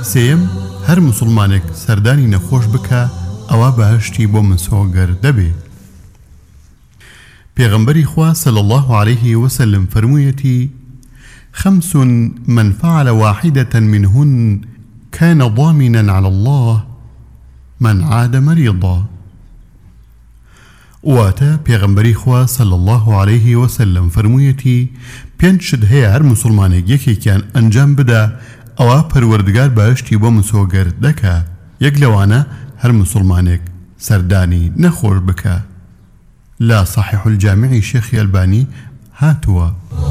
سێم هەر مسلمانێک سەردانی نەخۆش بکە ئەوە بەهشتی بۆ مسۆگەر دەبێ. پێغەمبەری خوا صلی الله عليه وسلم فەرموویەتی: خمس من فعل واحدة منهن كان ضامنا على الله من عاد مريضا. واتە پێغەمبەری خوا صلی الله عليه وسلم فەرموویەتی: پێنج شت هەیە هەر مسلمانێک یەکێکیان ئەنجام بدە ئەوە پەروەردگار بەهشتی بۆ مسۆگەر دەکا. یەک لەوانە هەر مسلمانێک سەردانی نەخۆش بکە. لا صحيح الجامعی شێخی ئەلبانی هاتووە.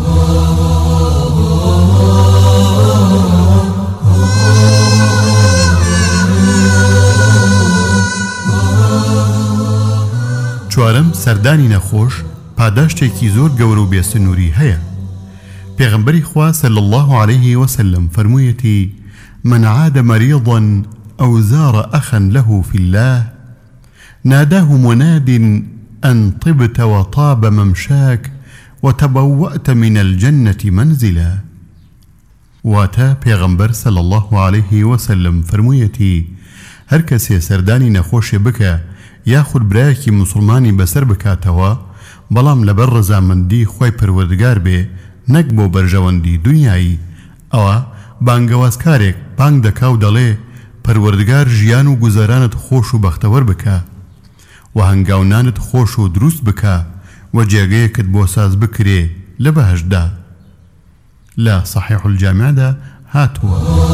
چوارم سەردانی نەخۆش پاداشتێکی زۆر گەورە و بێسنووری هەیە. پێغەمبەری خوا صلی الله عليه وسلم فەرموویەتی: من عاد مريضا أو زار أخا له في الله ناداه مناد أن طبت وطاب ممشاك وتبوأت من الجنة منزلا. واتا پێغەمبەر صلی الله عليه وسلم فەرموویەتی: هەر کەسێ سەردانی نەخۆشێ بکە یاخود برایەکی مسلمانی بەسەر بکاتەوە بەڵام لەبەر ڕەزامەندی خۆی پەروەردگار بێ نەک بۆ بەرژەوەندی دنیایی، ئەوە بانگەوازکارێک بانگ دەکا و دەڵێ پەروەردگار ژیان و گوزارانت خۆش و بەختەوەر بکە و هەنگاونانت خۆش و دروست بکە و جێگەیەکت بۆ ساز بکرێ لە بەهشتدا. لا صحيح الجامعدا هاتووە.